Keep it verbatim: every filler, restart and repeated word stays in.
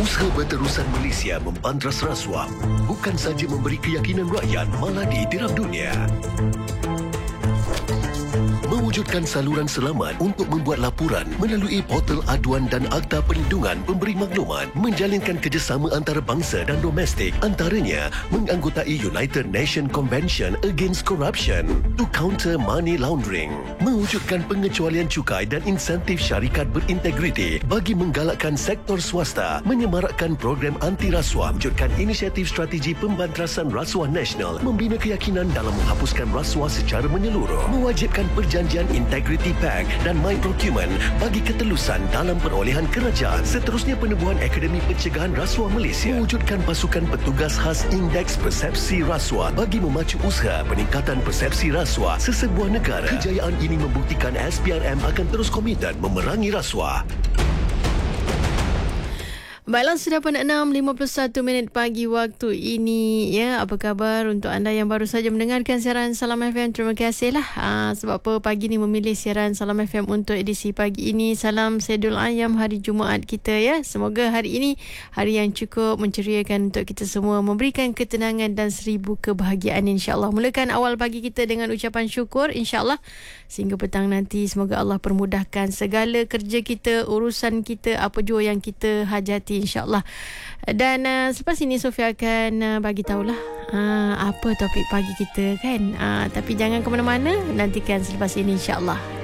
Usaha Berterusan Malaysia membantras rasuah bukan sahaja memberi keyakinan rakyat, malah diiktiraf dunia. Mewujudkan saluran selamat untuk membuat laporan melalui portal aduan dan Akta Perlindungan Pemberi Maklumat, menjalinkan kerjasama antarabangsa dan domestik, antaranya menganggotai United Nations Convention Against Corruption to counter money laundering, mewujudkan pengecualian cukai dan insentif syarikat berintegriti bagi menggalakkan sektor swasta, menyemarakkan program anti rasuah, wujudkan inisiatif strategi pembantrasan rasuah nasional, membina keyakinan dalam menghapuskan rasuah secara menyeluruh, mewajibkan perjanjian Integrity Pact dan My Procurement bagi ketelusan dalam perolehan kerajaan. Seterusnya, penubuhan Akademi Pencegahan Rasuah Malaysia, mewujudkan pasukan petugas khas Indeks Persepsi Rasuah bagi memacu usaha peningkatan persepsi rasuah sesebuah negara. Kejayaan ini membuktikan S P R M akan terus komited memerangi rasuah. Baiklah, sudah pukul enam lima puluh satu minit pagi waktu ini. Ya, apa khabar untuk anda yang baru saja mendengarkan siaran Salam F M? Terima kasihlah. Ha, sebab apa pagi ni memilih siaran Salam F M untuk edisi pagi ini. Salam Saidul Ayam hari Jumaat kita ya. Semoga hari ini hari yang cukup menceriakan untuk kita semua, memberikan ketenangan dan seribu kebahagiaan insya-Allah. Mulakan awal pagi kita dengan ucapan syukur insya-Allah sehingga petang nanti semoga Allah permudahkan segala kerja kita, urusan kita, apa jua yang kita hajati insya-Allah. Dan uh, selepas ini Sofia akan uh, bagi tahulah uh, apa topik pagi kita kan. Uh, tapi jangan ke mana-mana, nantikan selepas ini insya-Allah.